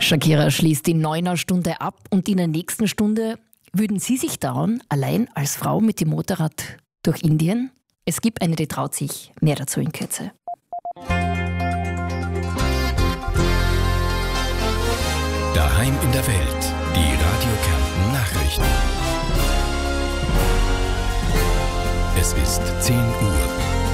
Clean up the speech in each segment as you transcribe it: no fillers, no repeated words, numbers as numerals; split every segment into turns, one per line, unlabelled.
Shakira schließt die 9er Stunde ab und in der nächsten Stunde würden Sie sich trauen, allein als Frau mit dem Motorrad durch Indien? Es gibt eine, die traut sich. Mehr dazu in Kürze.
Daheim in der Welt. Die Radio Kärnten Nachrichten. Es ist 10 Uhr.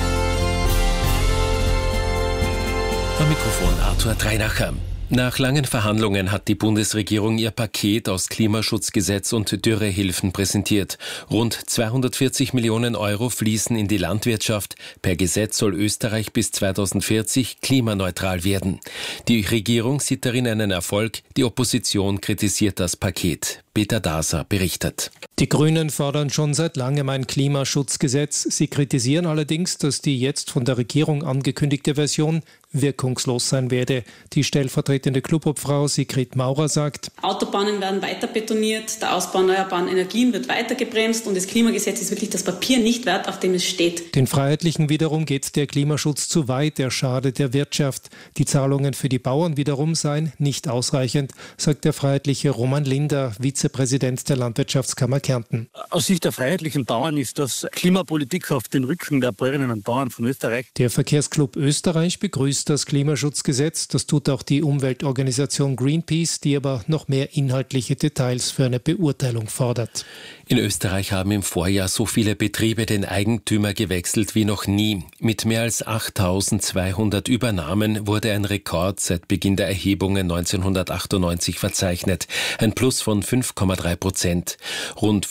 Am Mikrofon Arthur Dreinacher. Nach langen Verhandlungen hat die Bundesregierung ihr Paket aus Klimaschutzgesetz und Dürrehilfen präsentiert. Rund 240 Millionen Euro fließen in die Landwirtschaft. Per Gesetz soll Österreich bis 2040 klimaneutral werden. Die Regierung sieht darin einen Erfolg. Die Opposition kritisiert das Paket. Peter Daser berichtet.
Die Grünen fordern schon seit langem ein Klimaschutzgesetz. Sie kritisieren allerdings, dass die jetzt von der Regierung angekündigte Version wirkungslos sein werde. Die stellvertretende Clubobfrau Sigrid Maurer sagt:
Autobahnen werden weiter betoniert, der Ausbau erneuerbaren Energien wird weiter gebremst und das Klimagesetz ist wirklich das Papier nicht wert, auf dem es steht.
Den Freiheitlichen wiederum geht der Klimaschutz zu weit, er schadet der Wirtschaft. Die Zahlungen für die Bauern wiederum seien nicht ausreichend, sagt der Freiheitliche Roman Linder, Vizepräsident der Landwirtschaftskammer Kärnten.
Aus Sicht der freiheitlichen Bauern ist das Klimapolitik auf den Rücken der Bäuerinnen und Bauern von Österreich.
Der Verkehrsclub Österreich begrüßt das Klimaschutzgesetz. Das tut auch die Umweltorganisation Greenpeace, die aber noch mehr inhaltliche Details für eine Beurteilung fordert.
In Österreich haben im Vorjahr so viele Betriebe den Eigentümer gewechselt wie noch nie. Mit mehr als 8.200 Übernahmen wurde ein Rekord seit Beginn der Erhebungen 1998 verzeichnet. Ein Plus von 5,3%. Rund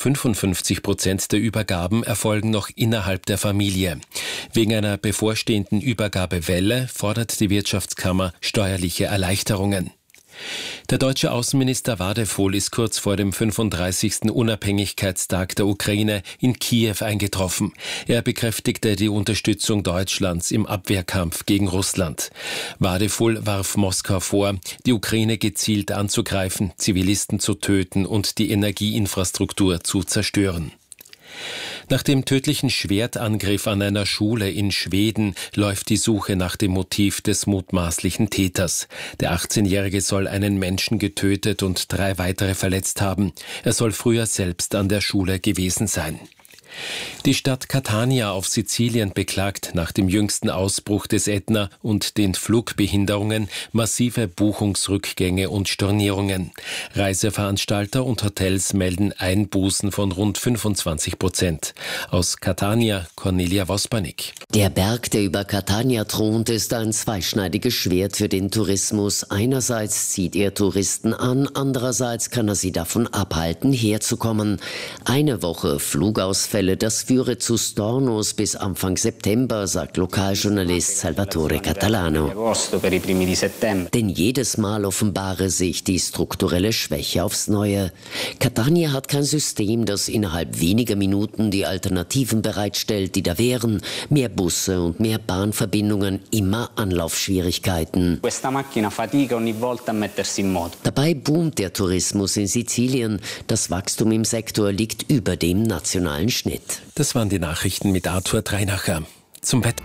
55% der Übergaben erfolgen noch innerhalb der Familie. Wegen einer bevorstehenden Übergabewelle fordert die Wirtschaftskammer steuerliche Erleichterungen. Der deutsche Außenminister Wadefuhl ist kurz vor dem 35. Unabhängigkeitstag der Ukraine in Kiew eingetroffen. Er bekräftigte die Unterstützung Deutschlands im Abwehrkampf gegen Russland. Wadefuhl warf Moskau vor, die Ukraine gezielt anzugreifen, Zivilisten zu töten und die Energieinfrastruktur zu zerstören. Nach dem tödlichen Schwertangriff an einer Schule in Schweden läuft die Suche nach dem Motiv des mutmaßlichen Täters. Der 18-Jährige soll einen Menschen getötet und 3 weitere verletzt haben. Er soll früher selbst an der Schule gewesen sein. Die Stadt Catania auf Sizilien beklagt nach dem jüngsten Ausbruch des Ätna und den Flugbehinderungen massive Buchungsrückgänge und Stornierungen. Reiseveranstalter und Hotels melden Einbußen von rund 25%. Aus Catania, Cornelia Wospanik.
Der Berg, der über Catania thront, ist ein zweischneidiges Schwert für den Tourismus. Einerseits zieht er Touristen an, andererseits kann er sie davon abhalten, herzukommen. Eine Woche Flugausfälle, das führe zu Stornos bis Anfang September, sagt Lokaljournalist Salvatore Catalano. Denn jedes Mal offenbare sich die strukturelle Schwäche aufs Neue. Catania hat kein System, das innerhalb weniger Minuten die Alternativen bereitstellt, die da wären. Mehr Busse und mehr Bahnverbindungen, immer Anlaufschwierigkeiten. Dabei boomt der Tourismus in Sizilien. Das Wachstum im Sektor liegt über dem nationalen Schnitt.
Das waren die Nachrichten mit Arthur Dreinacher. Zum Wetter.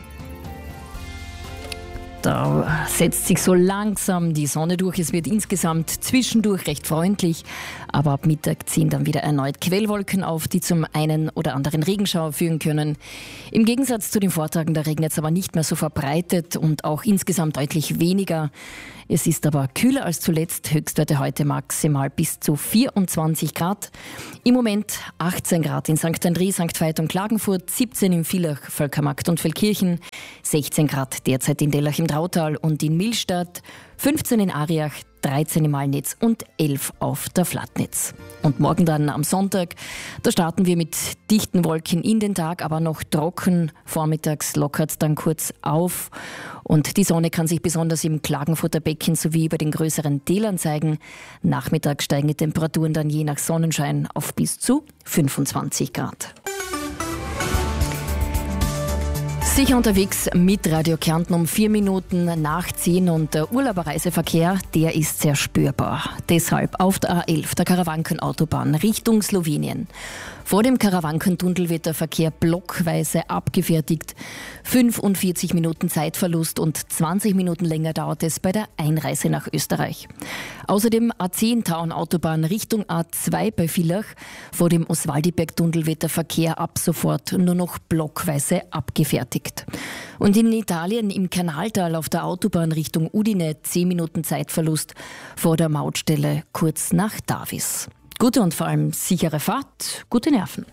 Da setzt sich so langsam die Sonne durch. Es wird insgesamt zwischendurch recht freundlich. Aber ab Mittag ziehen dann wieder erneut Quellwolken auf, die zum einen oder anderen Regenschauer führen können. Im Gegensatz zu den Vortagen, da regnet es aber nicht mehr so verbreitet und auch insgesamt deutlich weniger. Es ist aber kühler als zuletzt. Höchstwerte heute maximal bis zu 24 Grad. Im Moment 18 Grad in St. André, St. Veit und Klagenfurt, 17 in Villach, Völkermarkt und Feldkirchen, 16 Grad derzeit in Dellach im Drautal und in Millstatt, 15 in Ariach, 13 im Malnitz und 11 auf der Flatnitz. Und morgen dann am Sonntag, da starten wir mit dichten Wolken in den Tag, aber noch trocken. Vormittags lockert es dann kurz auf und die Sonne kann sich besonders im Klagenfurter Becken sowie über den größeren Tälern zeigen. Nachmittags steigen die Temperaturen dann je nach Sonnenschein auf bis zu 25 Grad. Sicher unterwegs mit Radio Kärnten um 4 Minuten nach 10 und der Urlauberreiseverkehr, der ist sehr spürbar. Deshalb auf der A11, der Karawanken-Autobahn Richtung Slowenien. Vor dem Karawanken-Tunnel wird der Verkehr blockweise abgefertigt. 45 Minuten Zeitverlust und 20 Minuten länger dauert es bei der Einreise nach Österreich. Außerdem A10-Taun-Autobahn Richtung A2 bei Villach. Vor dem Oswaldiberg-Tunnel wird der Verkehr ab sofort nur noch blockweise abgefertigt. Und in Italien im Kanaltal auf der Autobahn Richtung Udine 10 Minuten Zeitverlust vor der Mautstelle kurz nach Davis. Gute und vor allem sichere Fahrt, gute Nerven.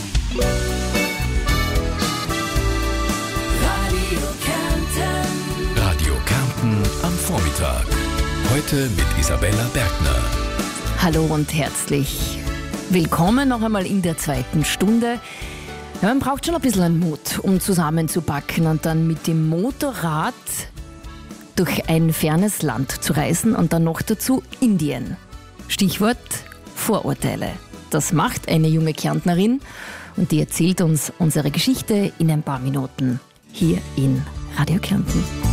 Radio Kärnten am Vormittag. Heute mit Isabella Bergner.
Hallo und herzlich willkommen noch einmal in der zweiten Stunde. Ja, man braucht schon ein bisschen Mut, um zusammenzupacken und dann mit dem Motorrad durch ein fernes Land zu reisen und dann noch dazu Indien. Stichwort Vorurteile. Das macht eine junge Kärntnerin und die erzählt uns unsere Geschichte in ein paar Minuten hier in Radio Kärnten.